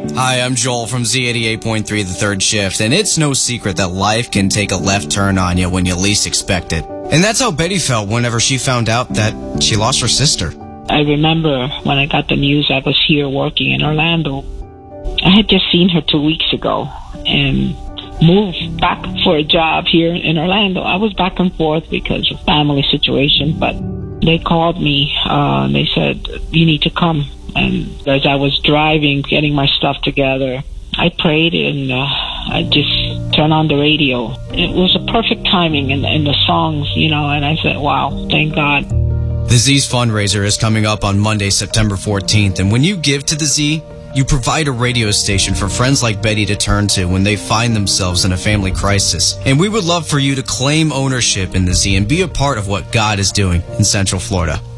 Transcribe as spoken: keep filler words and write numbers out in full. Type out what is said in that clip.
Hi, I'm Joel from Z eighty-eight point three, The Third Shift, and it's no secret that life can take a left turn on you when you least expect it. And that's how Betty felt whenever she found out that she lost her sister. I remember when I got the news I was here working in Orlando. I had just seen her two weeks ago and moved back for a job here in Orlando. I was back and forth because of family situation, but they called me. Uh, and they said, you need to come. And as I was driving, getting my stuff together, I prayed and uh, I just turned on the radio. It was a perfect timing in, in the songs, you know, and I said, wow, thank God. The Z's fundraiser is coming up on Monday, September fourteenth, and when you give to the Z, you provide a radio station for friends like Betty to turn to when they find themselves in a family crisis. And we would love for you to claim ownership in the Z and be a part of what God is doing in Central Florida.